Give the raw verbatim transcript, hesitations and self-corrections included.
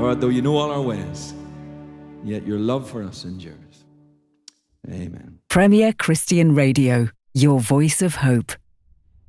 Lord, though you know all our ways, yet your love for us endures. Amen. Premier Christian Radio, your voice of hope.